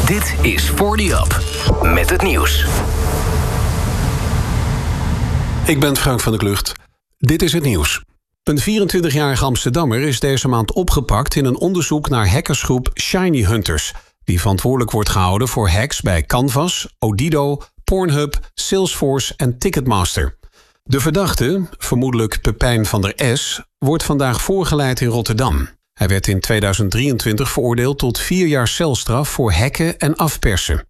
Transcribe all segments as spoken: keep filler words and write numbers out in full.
Dit is forty Up, met het nieuws. Ik ben Frank van der Klucht. Dit is het nieuws. Een vierentwintigjarige Amsterdammer is deze maand opgepakt in een onderzoek naar hackersgroep Shiny Hunters, die verantwoordelijk wordt gehouden voor hacks bij Canvas, Odido, Pornhub, Salesforce en Ticketmaster. De verdachte, vermoedelijk Pepijn van der S, wordt vandaag voorgeleid in Rotterdam. Hij werd in tweeduizend drieëntwintig veroordeeld tot vier jaar celstraf voor hacken en afpersen.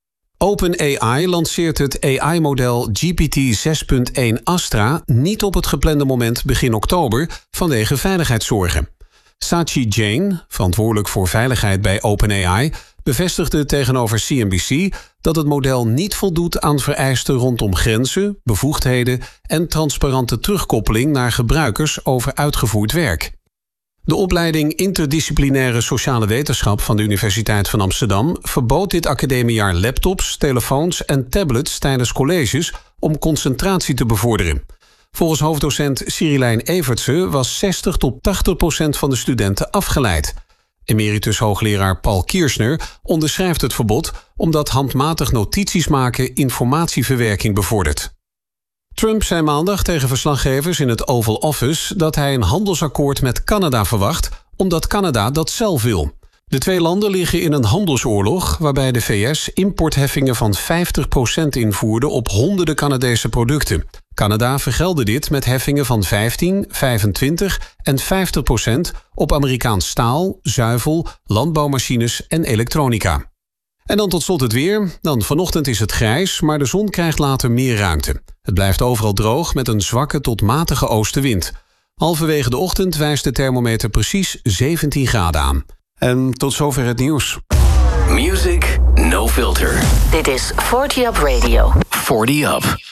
OpenAI lanceert het A I-model G P T zes punt één Astra niet op het geplande moment begin oktober vanwege veiligheidszorgen. Sachi Jain, verantwoordelijk voor veiligheid bij OpenAI, bevestigde tegenover C N B C dat het model niet voldoet aan vereisten rondom grenzen, bevoegdheden en transparante terugkoppeling naar gebruikers over uitgevoerd werk. De opleiding Interdisciplinaire Sociale Wetenschap van de Universiteit van Amsterdam verbood dit academiejaar laptops, telefoons en tablets tijdens colleges om concentratie te bevorderen. Volgens hoofddocent Cirilijn Evertse was zestig tot tachtig procent van de studenten afgeleid. Emeritus hoogleraar Paul Kirchner onderschrijft het verbod omdat handmatig notities maken informatieverwerking bevordert. Trump zei maandag tegen verslaggevers in het Oval Office dat hij een handelsakkoord met Canada verwacht, omdat Canada dat zelf wil. De twee landen liggen in een handelsoorlog waarbij de V S importheffingen van vijftig procent invoerde op honderden Canadese producten. Canada vergeldde dit met heffingen van vijftien, vijfentwintig en vijftig procent op Amerikaans staal, zuivel, landbouwmachines en elektronica. En dan tot slot het weer. Dan vanochtend is het grijs, maar de zon krijgt later meer ruimte. Het blijft overal droog met een zwakke tot matige oostenwind. Halverwege de ochtend wijst de thermometer precies zeventien graden aan. En tot zover het nieuws. Music No Filter. Dit is forty Up Radio. forty Up.